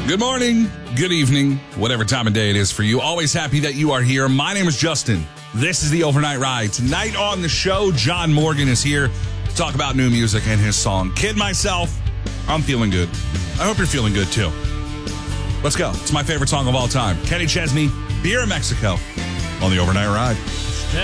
Good morning, good evening, whatever time of day it is for you. Always happy that you are here. My name is Justin. This is the Overnight Ride. Tonight on the show, John Morgan is here to talk about new music and his song. Kid myself, I'm feeling good. I hope you're feeling good too. Let's go. It's my favorite song of all time. Kenny Chesney, Beer in Mexico on the Overnight Ride.